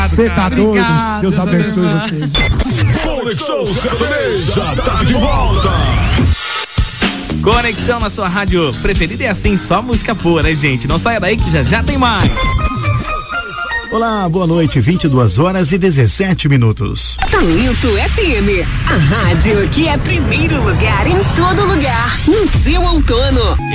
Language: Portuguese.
Você tá doido? Deus abençoe vocês. Conexão Sertaneja tá de volta. Conexão na sua rádio preferida é assim, só música boa, né, gente? Não saia daí que já tem mais. Olá, boa noite, 22h17. Talento FM, a rádio que é primeiro lugar em todo lugar, no seu outono.